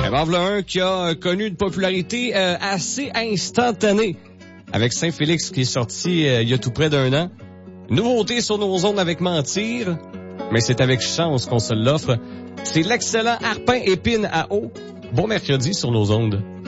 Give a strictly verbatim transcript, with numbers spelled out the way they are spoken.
Ben, en voilà un qui a connu une popularité euh, assez instantanée avec Saint-Félix qui est sorti euh, il y a tout près d'un an. Nouveauté sur nos ondes avec Mentir, mais c'est avec chance qu'on se l'offre. C'est l'excellent Harpin Épine à eau. Bon mercredi sur nos ondes.